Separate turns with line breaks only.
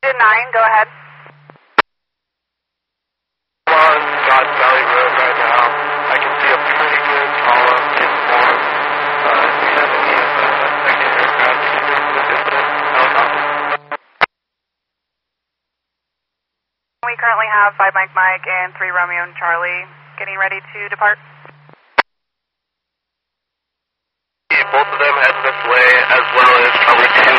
9, go ahead.
On God's Valley Road right now. I can see a pretty good column in form. Do you have any second aircraft you can assist with? Helicopter.
We currently have 5 Mike and 3 Romeo and Charlie getting ready to depart.
Both of them heading this way, as well as Tower 2